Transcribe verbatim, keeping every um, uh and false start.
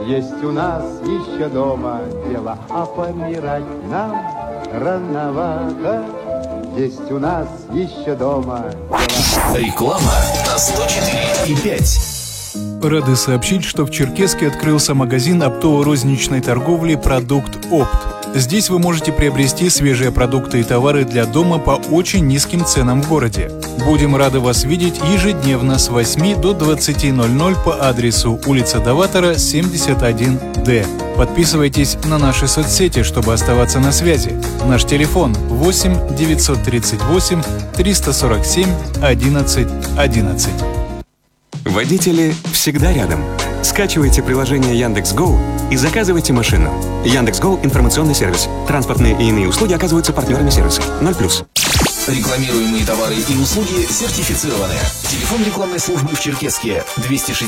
Есть у нас еще дома дело, а помирать нам рановато. Есть у нас еще дома дело. Реклама на сто четыре и пять. Рады сообщить, что в Черкесске открылся магазин оптово-розничной торговли «Продукт Опт». Здесь вы можете приобрести свежие продукты и товары для дома по очень низким ценам в городе. Будем рады вас видеть ежедневно с восьми до двадцати ноль-ноль по адресу улица Даватора, семьдесят один Д. Подписывайтесь на наши соцсети, чтобы оставаться на связи. Наш телефон восемь девятьсот тридцать восемь триста сорок семь одиннадцать одиннадцать. Водители всегда рядом. Скачивайте приложение Яндекс.Гоу и заказывайте машину. Яндекс.Гоу – информационный сервис. Транспортные и иные услуги оказываются партнерами сервиса. ноль плюс. Рекламируемые товары и услуги сертифицированы. Телефон рекламной службы в Черкесске двести шестьдесят